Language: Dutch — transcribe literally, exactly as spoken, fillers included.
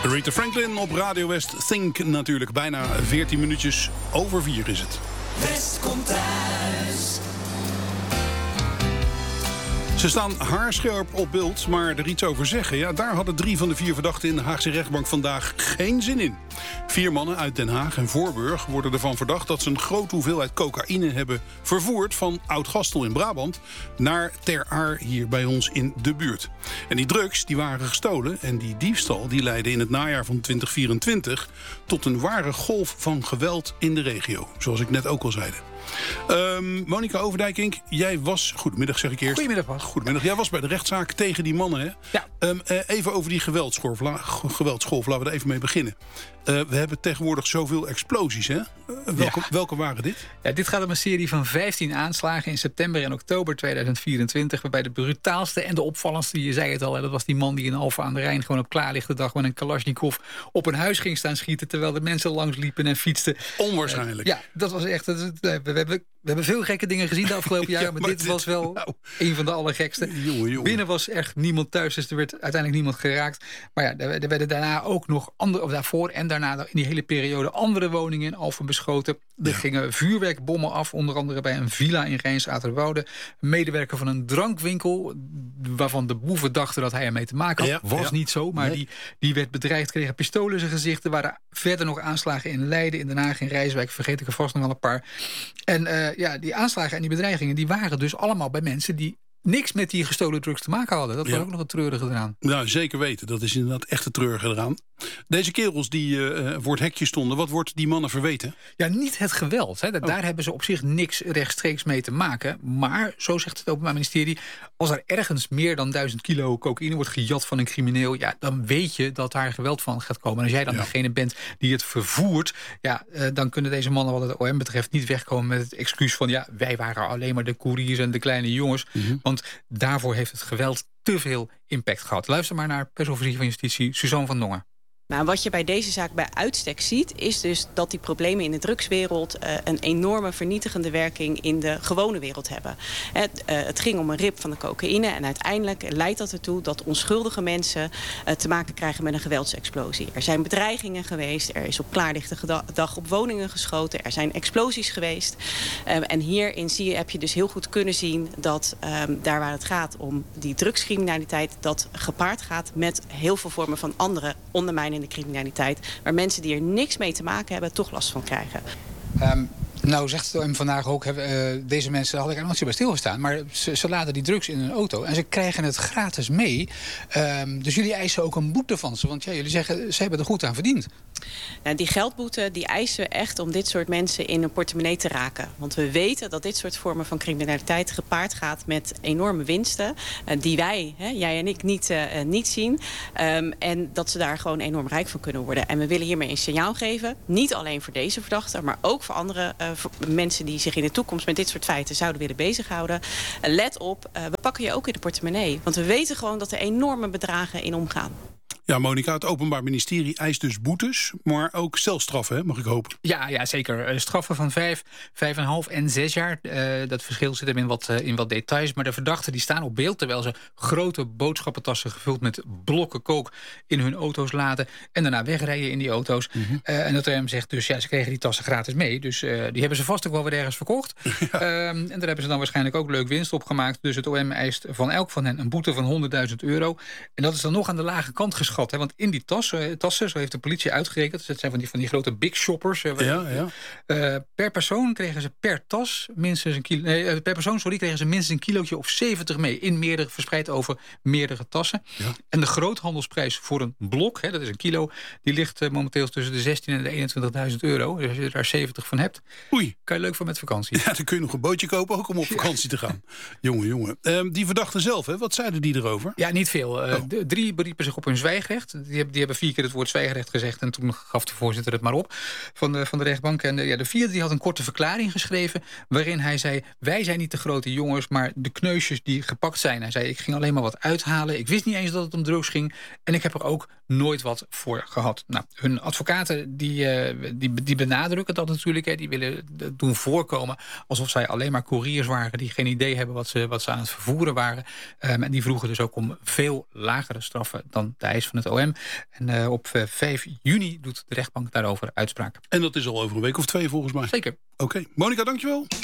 Aretha Franklin op Radio West. Think natuurlijk. Bijna veertien minuutjes over vier is het. West komt thuis. Ze staan haarscherp op beeld, maar er iets over zeggen. Ja, daar hadden drie van de vier verdachten in de Haagse rechtbank vandaag geen zin in. Vier mannen uit Den Haag en Voorburg worden ervan verdacht dat ze een grote hoeveelheid cocaïne hebben vervoerd van Oud-Gastel in Brabant naar Ter Aar hier bij ons in de buurt. En die drugs die waren gestolen en die diefstal die leidde in het najaar van twintig vierentwintig tot een ware golf van geweld in de regio, zoals ik net ook al zei. Um, Monica Overdijkink, jij was... Goedemiddag zeg ik eerst. Goedemiddag, Bas. Goedemiddag. Jij was bij de rechtszaak tegen die mannen, hè? Ja. Um, uh, even over die geweldsgolf. La, geweldsgolf, laten we er even mee beginnen. Uh, we hebben tegenwoordig zoveel explosies, hè? Uh, welke, ja. welke waren dit? Ja, dit gaat om een serie van vijftien aanslagen in september en oktober tweeduizend vierentwintig... waarbij de brutaalste en de opvallendste, je zei het al... Hè, dat was die man die in Alphen aan de Rijn gewoon op klaarlichte dag... met een Kalashnikov op een huis ging staan schieten... terwijl de mensen langs liepen en fietsten. Onwaarschijnlijk. Uh, ja, dat was echt... Dat, we, we, hebben, we hebben veel gekke dingen gezien de afgelopen jaren... ja, maar, maar dit, dit was wel nou, een van de allergekste. Jongen, jongen. Binnen was echt niemand thuis, dus er werd uiteindelijk niemand geraakt. Maar ja, er, er werden daarna ook nog andere... of daarvoor en daarna in die hele periode andere woningen in Alphen beschoten. Er ja. gingen vuurwerkbommen af, onder andere bij een villa in Rijns-Aterwoude. Een medewerker van een drankwinkel, waarvan de boeven dachten dat hij ermee te maken had. Ja, was ja. niet zo, maar nee. die, die werd bedreigd, kreeg een pistool in zijn gezicht. Er waren verder nog aanslagen in Leiden, in Den Haag, in Rijswijk. Vergeet ik er vast nog wel een paar. En uh, ja, die aanslagen en die bedreigingen, die waren dus allemaal bij mensen die niks met die gestolen drugs te maken hadden. Dat was ja. ook nog een treurige eraan. Nou, zeker weten. Dat is inderdaad echt een treurige eraan. Deze kerels die uh, voor het hekje stonden, wat wordt die mannen verweten? Ja, niet het geweld. Hè. Daar oh. hebben ze op zich niks rechtstreeks mee te maken. Maar, zo zegt het Openbaar Ministerie, als er ergens meer dan duizend kilo cocaïne wordt gejat van een crimineel, ja, dan weet je dat daar geweld van gaat komen. En als jij dan ja. degene bent die het vervoert, ja, uh, dan kunnen deze mannen wat het O M betreft niet wegkomen met het excuus van, ja, wij waren alleen maar de couriers en de kleine jongens. Mm-hmm. Want daarvoor heeft het geweld te veel impact gehad. Luister maar naar persofficier van Justitie, Suzanne van Dongen. Nou, wat je bij deze zaak bij uitstek ziet, is dus dat die problemen in de drugswereld uh, een enorme vernietigende werking in de gewone wereld hebben. Het, uh, het ging om een rip van de cocaïne en uiteindelijk leidt dat ertoe dat onschuldige mensen uh, te maken krijgen met een geweldsexplosie. Er zijn bedreigingen geweest, er is op klaarlichte dag op woningen geschoten, er zijn explosies geweest. Uh, en hierin zie je, heb je dus heel goed kunnen zien dat um, daar waar het gaat om die drugscriminaliteit, dat gepaard gaat met heel veel vormen van andere ondermijnende in de criminaliteit, waar mensen die er niks mee te maken hebben toch last van krijgen. Um, nou zegt het O M vandaag ook, uh, deze mensen, daar had ik er nog niet bij stilgestaan, maar ze, ze laden die drugs in hun auto en ze krijgen het gratis mee. Um, dus jullie eisen ook een boete van ze, want ja, jullie zeggen, ze hebben er goed aan verdiend. Nou, die geldboete die eisen we echt om dit soort mensen in hun portemonnee te raken. Want we weten dat dit soort vormen van criminaliteit gepaard gaat met enorme winsten, uh, die wij, hè, jij en ik, niet, uh, niet zien. Um, en dat ze daar gewoon enorm rijk van kunnen worden. En we willen hiermee een signaal geven, niet alleen voor deze verdachten, maar ook voor andere uh, voor mensen die zich in de toekomst met dit soort feiten zouden willen bezighouden. Uh, let op, uh, we pakken je ook in de portemonnee. Want we weten gewoon dat er enorme bedragen in omgaan. Ja, Monica, het Openbaar Ministerie eist dus boetes, maar ook celstraffen, hè, mag ik hopen. Ja, ja, zeker. Straffen van vijf, vijf en een half en zes jaar. Uh, dat verschil zit hem in wat, uh, in wat details. Maar de verdachten die staan op beeld terwijl ze grote boodschappentassen gevuld met blokken kook in hun auto's laden en daarna wegrijden in die auto's. Mm-hmm. Uh, en dat O M zegt dus, ja, ze kregen die tassen gratis mee. Dus uh, die hebben ze vast ook wel weer ergens verkocht. Ja. Um, en daar hebben ze dan waarschijnlijk ook leuk winst op gemaakt. Dus het O M eist van elk van hen een boete van honderdduizend euro. En dat is dan nog aan de lage kant geschat. Hè? Want in die tas, uh, tassen, zo heeft de politie uitgerekend, dus dat zijn van die, van die grote big shoppers. Uh, ja, ja. Uh, per persoon kregen ze per tas minstens een kilo. Nee, uh, per persoon, sorry, kregen ze minstens een kilootje of zeventig mee. In meerdere, verspreid over meerdere tassen. Ja. En de groothandelsprijs voor een blok, hè, dat is een kilo, die ligt uh, momenteel tussen de zestien en de eenentwintigduizend euro. Dus als je er zeventig van hebt, oei, kan je leuk voor met vakantie. Ja, dan kun je nog een bootje kopen, ook om op vakantie te gaan. Jongen, jongen. Uh, die verdachten zelf, hè, wat zeiden die erover? Ja, niet veel. Uh, oh. de, drie beriepen zich op hun zwijgrecht. Die hebben, die hebben vier keer het woord zwijgrecht gezegd en toen gaf de voorzitter het maar op van de, van de rechtbank. En de, ja, de vierde die had een korte verklaring geschreven waarin hij zei, wij zijn niet de grote jongens, maar de kneusjes die gepakt zijn. Hij zei, ik ging alleen maar wat uithalen. Ik wist niet eens dat het om drugs ging en ik heb er ook nooit wat voor gehad. Nou, hun advocaten die, uh, die, die benadrukken dat natuurlijk. Hè. Die willen doen voorkomen alsof zij alleen maar couriers waren die geen idee hebben wat ze, wat ze aan het vervoeren waren. Um, en die vroegen dus ook om veel lagere straffen dan de eis van van het O M. En uh, op uh, vijf juni doet de rechtbank daarover uitspraak. En dat is al over een week of twee volgens mij. Zeker. Oké, okay. Monica, dankjewel.